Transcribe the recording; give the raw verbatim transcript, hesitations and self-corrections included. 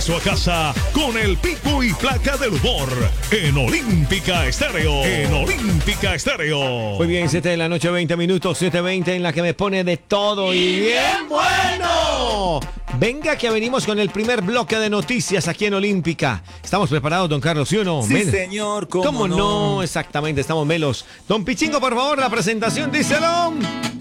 regreso a casa con el pico y placa del humor en Olímpica Estéreo. En Olímpica Estéreo. Muy bien, siete de la noche, veinte minutos, siete veinte, en la que me pone de todo y bien bueno. Venga que venimos con el primer bloque de noticias aquí en Olímpica. ¿Estamos preparados, don Carlos, sí o no? Sí, Mel- señor, ¿cómo, ¿Cómo no? no? Exactamente, estamos melos. Don Pichingo, por favor, la presentación, díselo.